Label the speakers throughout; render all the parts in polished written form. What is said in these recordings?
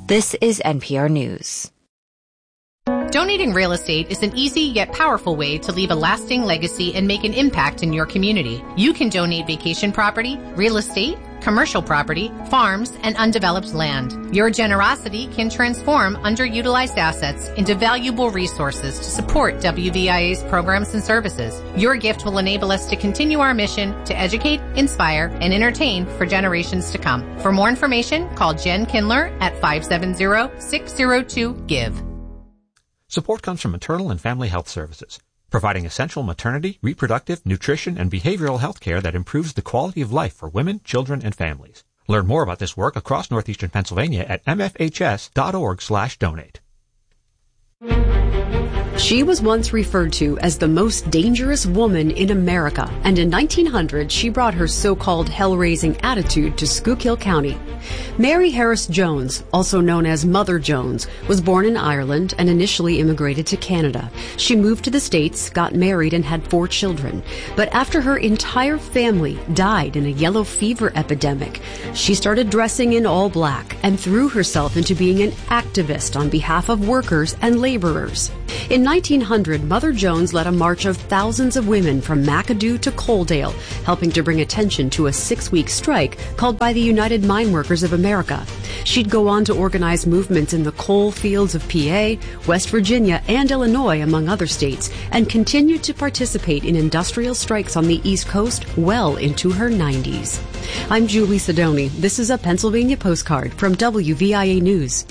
Speaker 1: This is NPR News.
Speaker 2: Donating real estate is an easy yet powerful way to leave a lasting legacy and make an impact in your community. You can donate vacation property, real estate, commercial property, farms, and undeveloped land. Your generosity can transform underutilized assets into valuable resources to support WVIA's programs and services. Your gift will enable us to continue our mission to educate, inspire, and entertain for generations to come. For more information, call Jen Kindler at 570-602-GIVE.
Speaker 3: Support comes from Maternal and Family Health Services, providing essential maternity, reproductive, nutrition, and behavioral health care that improves the quality of life for women, children, and families. Learn more about this work across northeastern Pennsylvania at mfhs.org/donate.
Speaker 4: She was once referred to as the most dangerous woman in America, and in 1900 she brought her so-called hell-raising attitude to Schuylkill County. Mary Harris Jones, also known as Mother Jones, was born in Ireland and initially immigrated to Canada. She moved to the States, got married, and had 4 children. But after her entire family died in a yellow fever epidemic, she started dressing in all black and threw herself into being an activist on behalf of workers and laborers. In 1900, Mother Jones led a march of thousands of women from McAdoo to Coaldale, helping to bring attention to a 6-week strike called by the United Mine Workers of America. She'd go on to organize movements in the coal fields of PA, West Virginia, and Illinois, among other states, and continued to participate in industrial strikes on the East Coast well into her 90s. I'm Julie Sidoni. This is a Pennsylvania postcard from WVIA News.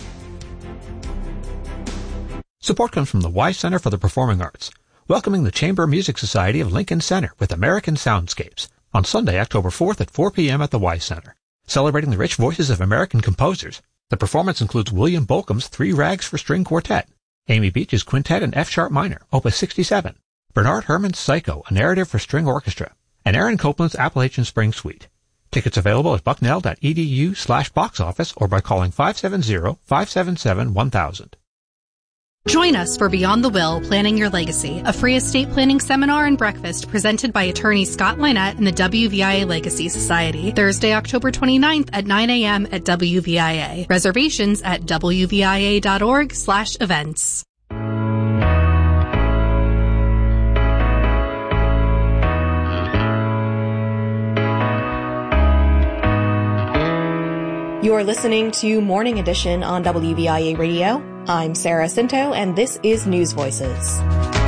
Speaker 3: Support comes from the Wise Center for the Performing Arts, welcoming the Chamber Music Society of Lincoln Center with American Soundscapes on Sunday, October 4th at 4 p.m. at the Wise Center. Celebrating the rich voices of American composers, the performance includes William Bolcom's 3 Rags for String Quartet, Amy Beach's Quintet in F-sharp minor, Opus 67, Bernard Herrmann's Psycho, a narrative for string orchestra, and Aaron Copland's Appalachian Spring Suite. Tickets available at bucknell.edu/box office or by calling 570-577-1000.
Speaker 5: Join us for Beyond the Will, Planning Your Legacy, a free estate planning seminar and breakfast presented by attorney Scott Lynette and the WVIA Legacy Society. Thursday, October 29th at 9 a.m. at WVIA. Reservations at wvia.org/events.
Speaker 6: You're listening to Morning Edition on WVIA Radio. I'm Sarah Cinto, and this is News Voices.